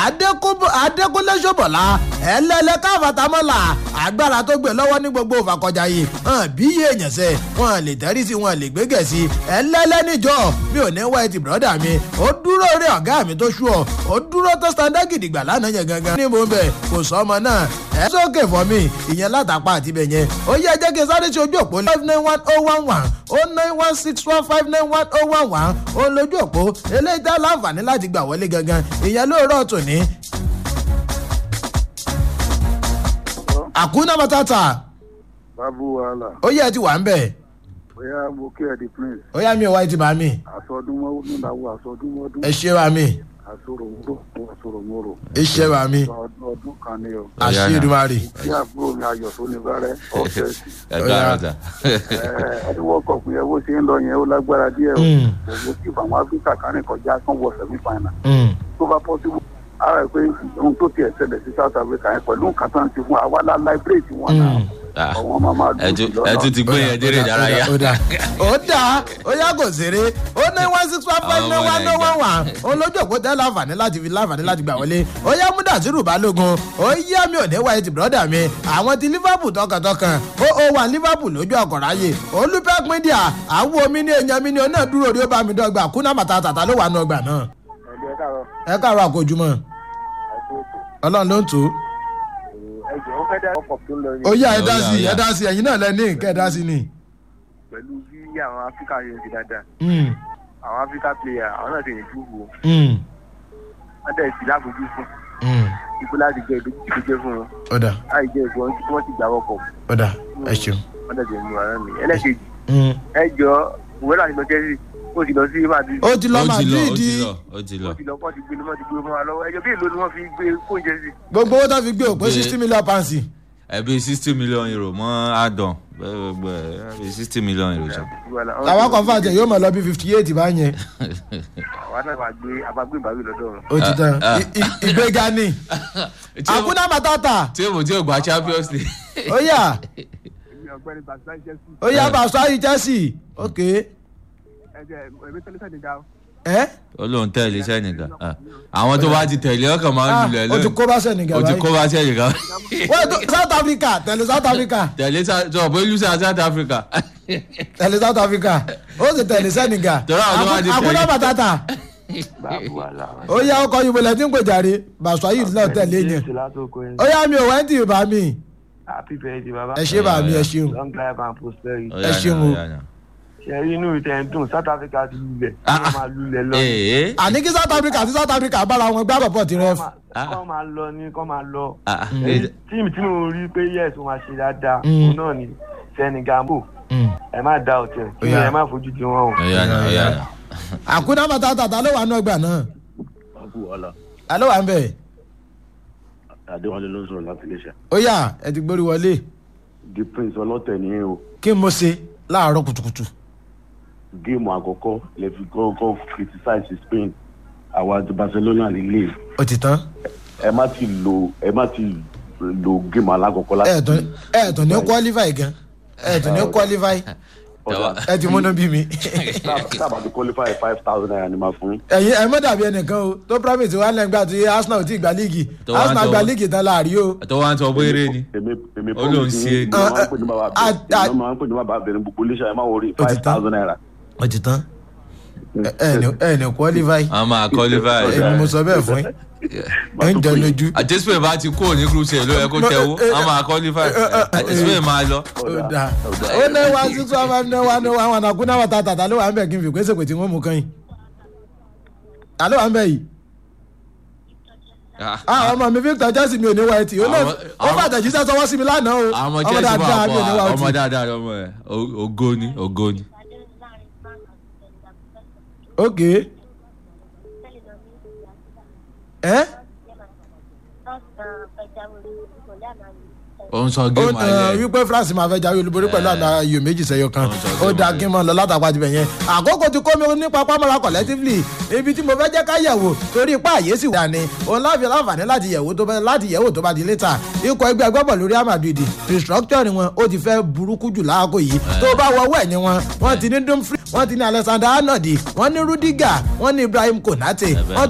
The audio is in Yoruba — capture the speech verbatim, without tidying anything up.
Adékúnlé Ṣóbọ̀lá ẹlẹ́lẹ́ káfàtàmọ́là agbára tó gbé lọ́wọ́ ní gbogbo òfàkọjá yìí hàn bí iye èèyàn sẹ́ wọn lè tẹ́rí sí wọn lè gbégẹ̀ sí ẹlẹ́lẹ́ níjọ́ mi ò ní wáyé ti bùrọ́dà mi ó dúró rí ọ̀gá mi tó ṣú ọ ó dúró tó standard gidigba lánàá yẹn gangan ní mo bẹ̀ kò sọ ọmọ náà ẹ sókè fún mi ìyẹn látàpá àti ibẹ̀ yẹn ó yẹ jẹ́ kí n sáré ṣe ojú òpó five nine one oh one one oh nine one six one five nine one oh one one ó lójú òpó eléyìí tá láǹfààní láti gbà wọlé gangan ìyẹn lóòrọ̀ tòní. Àkúnná Matata. Babu wàhálà. Ó yẹ ti wà ń bẹ̀. Bóyá mo kí ẹ di prince. Ó yá mi ò wá ti bá mi. Àsọdúnmọ́ nígbà wo àsọdúnmọ́dún. Ẹ ṣé wa mi. Àsọ̀rọ̀ wúrò àsọ̀rọ̀ mọ́rò. Ẹ ṣé wa mi. Ọdún ọdún kan ni o. Àṣé Èdùmàrè. Kí àbúrò mi ayọ̀ tó ní bẹ́rẹ́ ọ̀fẹ́ sí. Ẹ gbára dà. Ẹni wọ́n kọ̀ pé ẹwọ́ ṣe ń lọ yẹn ó lágbára díẹ̀ o. Òwò tí àwọn Áfíríkà kan rìn kọjá kán wọ sẹ̀mí fàìnà. Tó bá pọ́sibú ara ẹ pé ohun tó tiẹ̀ ṣẹlẹ̀ sí South Africa yẹn pẹ̀lú nǹkan tó ń ti fún àwa la láìbírèètì wọn náà. Àwọn máa máa dùn sí lọ́nà. Ẹ tún ti gbé yẹn dérè ìdárayá. Ó dáa ó yá kò ṣeré ó ní one six one five nine one oh one one olójú òpó tẹ́ láǹfààní láti fi láǹfààní láti gbà wọlé ó yá Múdàsírù Balógun ó yá mi ò ní wáyé ti bùrọ́dà mi àwọn ti Liverpool tọkàntọkàn ó ó wà Liverpool lójú ọkọ̀ráyè Olúpẹ́ Píndíà àwọn omi ní èèyàn mi ní oná dúró rí ó bá mi dọ́gba Àkúnná Matata ló wà nù ọgbà náà. Ẹ káàárọ̀ àkójúmọ́ Ọlọ́run ló ń tó. Ó yá ẹ dá sí ẹ dá sí ẹ̀yin náà lẹ́ni kẹ́ ẹ dá sí ni. Pẹ̀lú bí àwọn Áfíríkà yẹn ti dáadáa. Àwọn Áfíríkà player àwọn náà ti rìn túbú. Wọ́n tẹ̀ sí láfojú fún. Ikú láti jẹ́ ìdókòjẹ́ fún wọn. Ọ̀dà. Láì jẹ́ ìfọ̀ wọ́n ti gbà wọ́pọ̀. Ọ̀dà ẹ ṣeun. Wọ́n tẹ̀ sí ẹnu ara mi. Ẹlẹ́kejì. Ẹ jọ òwe láti lọ jẹ́rìí. Ó ti lọ sí Madrid. Ó ti lọ Madrid. Ó ti lọ ó ti lọ. Ó ti lọ kọ́ ti gbé lọ́wọ́ ti gbé mọ́ wa lọ́wọ́. Ẹjọ́ bí èlò ni wọ́n fi gbé kóúnjẹ sí. Gbogbo owó tó fi gbé òpó sixty million pounds. Ẹbí sixty million euro mọ́ àdán ẹbí sixty million euro jọ. Àwọn kan fàjẹ yóò mọ̀ lọ bí fifty eight bá yẹn. Àwa náà máa gbé abágbé ìbáwí lọ́dọ̀ wọn. Ó ti tán ìgbéga ni. Àkúnná Matata. Tí èmo tí ò gba Champions League. Ó yá. Ó yá Bàṣáyì Chelsea. Okay. Ẹ. Ó lóun tẹ̀lé Senegal. Àwọn tó bá ti tẹ̀lé ọkàn máa ń lulẹ̀ lóyún. O ti kó bá Senegal báyìí. O ti kó bá Senegal. Wọ́n tó South Africa tẹ̀lé South Africa. Tẹ̀lé sọ pé lùsà South Africa. Tẹ̀lé South Africa. Ó sì tẹ̀lé Senegal. Tọ́lá àwọn tó bá ti tẹ̀lé. Àkúnná Matata. Ó yá ọkọ̀ yìí bọ̀lẹ̀ tí ń pè jàre. Bàṣáyì náà tẹ̀lé yẹn. Ó yá mi ò wẹ́n tì bá mi. Ẹ ṣé bá mi ẹ ṣeun. Ẹ ṣeun o. Ṣẹ̀rí inú ìtẹ̀ ń dùn South Africa ti lulẹ̀ kọ́ máa lulẹ̀ lọ. Àní kí South Africa àti South Africa bára wọn gbá bọ̀pọ̀ ti rẹ. Kọ́ máa lọ ní kọ́ máa lọ. Tíìmù tí mo rí pé yes wọ́n máa ṣe dáadáa òun náà ni Senegal bò. Ẹ má da ọ̀tẹ̀ kí ẹ má fojú di wọn o. Àkúnná Matata ta ló wà ní ọgbà náà. Ta ló wà ń bẹ̀. Adéwálé ló ń sọ̀rọ̀ láti Iléṣà. Ó yá ẹ ti gbórí wọlé. The Prince ọlọ́tẹ̀ ni o. Kí n mo ṣe láàárọ̀ kùtùkùtù. Géèmù àkọ́kọ́ lè fi kọ́kọ́ criticize Spain àwa àti Barcelona nílé. Ó ti tán. Ẹ má ti lo ẹ má ti lo géèmù alákọ̀ọ́kọ́ láti. Ẹ̀ẹ̀tàn ẹ̀ẹ̀tàn ní qualify gan. Ẹ̀ẹ̀tàn ní qualify. Ẹ ti múná bí mi. Sábà ti qualify five thousand naira ni máa fún. Ẹ̀yin ẹ mọ̀ dàbí ẹnìkan o tó promise wà lẹ́gbàá tí Arsenal ò tí ì gba líìgì. Arsenal gba líìgì tán láàrí o. Tó wá ń sọ bóyá ni. Ó lóun sí é ni. Ìjọba máa ń pè ní bàbá abẹnú gbogbo Iléṣà ẹ máa wọrí five thousand naira. Ó ti tán. Ẹ ní qualify. A máa qualify. Èmi mo sọ bẹ́ẹ̀ fún yín. Ẹ ń jẹ lójú. Àjẹsípè bá ti kúrò ní group stage ló yẹ kó tẹ̀wó. A máa qualify. Àjẹsípè máa lọ. Ó dáa. Ó ní wá sí tí wọ́n máa ń ní wá ní wá wọn Àkúnná Matata ló wà ń bẹ̀ kí n fi pèsè pé tí wọ́n mú kàn yín. Ta ló wà ń bẹ̀ yìí? Ah ọmọ mi Victor Chelsea mi ò ní wá ẹtì. Ó bàtà jíṣẹ́ sọwọ́ sí mi lánàá o. Ọmọ Chelsea máa bọ̀ ọmọ dáadáa lọmọ ẹ̀ ògo ni ògo ni. Okay. Eh? Ó ń sọ géèmù ayẹ. Wípé France máa fẹ́ jáwé olúborí pẹ̀lú àmì ayò méjì sẹ́yọ kan. Ó da kí n mọ̀ lọ látàkùn àti bẹ̀yẹn. Àkókò ti kó mi nípa pámọ́ra collectively. Ibi tí mo fẹ́ jẹ́ ká yẹ̀wò torí ipá àyè sì wà ní. Òun láfi láǹfààní láti yẹ̀wò tó bá láti yẹ̀wò tó bá di létà. Ikọ̀ ẹgbẹ́ agbábọ̀ lórí Real Madrid. Restructure wọn ó ti fẹ́ burúkú jù láàkó yìí. Tó bá wọ ọwọ́ ẹ̀ ní wọn. Wọ́n ti ní Dumfries, wọ́n ti ní Alexander Arnold, wọ́n ní Rudiger, wọ́n ní Ibrahim Konate.